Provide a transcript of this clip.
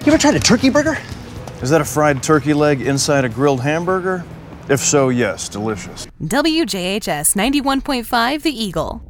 You ever tried a turkey burger? Is that a fried turkey leg inside a grilled hamburger? If so, yes, delicious. WJHS 91.5 The Eagle.